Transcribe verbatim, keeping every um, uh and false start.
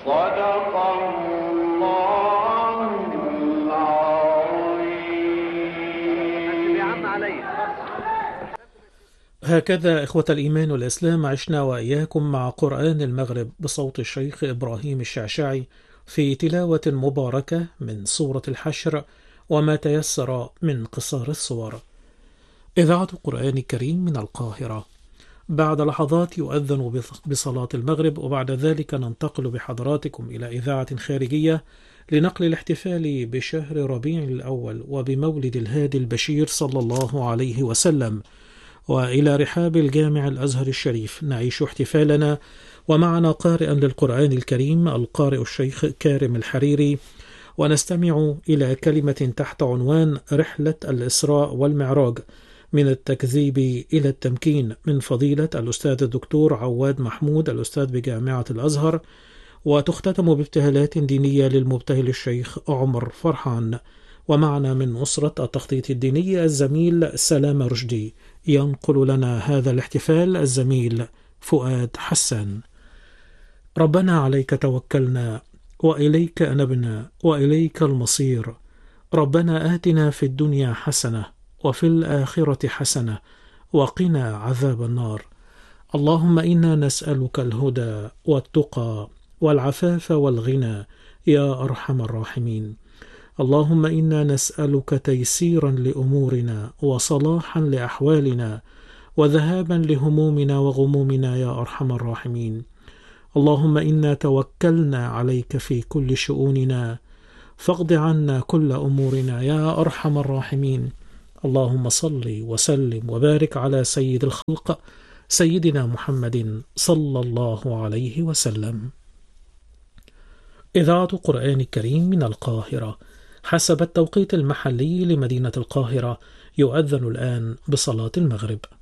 صدق الله العظيم. هكذا إخوة الإيمان والإسلام عشنا وإياكم مع قرآن المغرب بصوت الشيخ إبراهيم الشعشعي في تلاوة مباركة من سورة الحشر وما تيسر من قصار الصور. إذاعة القرآن الكريم من القاهرة. بعد لحظات يؤذن بصلاة المغرب، وبعد ذلك ننتقل بحضراتكم إلى إذاعة خارجية لنقل الاحتفال بشهر ربيع الأول وبمولد الهادي البشير صلى الله عليه وسلم، وإلى رحاب الجامع الأزهر الشريف نعيش احتفالنا ومعنا قارئا للقرآن الكريم القارئ الشيخ كارم الحريري، ونستمع إلى كلمة تحت عنوان رحلة الإسراء والمعراج من التكذيب إلى التمكين من فضيلة الأستاذ الدكتور عواد محمود الأستاذ بجامعة الأزهر، وتختتم بابتهالات دينية للمبتهل الشيخ عمر فرحان. ومعنا من أسرة التخطيط الديني الزميل سلام رشدي. ينقل لنا هذا الاحتفال الزميل فؤاد حسان. ربنا عليك توكلنا وإليك أنبنا وإليك المصير. ربنا آتنا في الدنيا حسنة وفي الآخرة حسنة وقنا عذاب النار. اللهم إنا نسألك الهدى والتقى والعفاف والغنى يا أرحم الراحمين. اللهم إنا نسألك تيسيرا لأمورنا وصلاحا لأحوالنا وذهابا لهمومنا وغمومنا يا أرحم الراحمين. اللهم إنا توكلنا عليك في كل شؤوننا فاقض عنا كل أمورنا يا أرحم الراحمين. اللهم صل وسلم وبارك على سيد الخلق سيدنا محمد صلى الله عليه وسلم. إذاعة القرآن الكريم من القاهرة. حسب التوقيت المحلي لمدينة القاهرة يؤذن الآن بصلاة المغرب.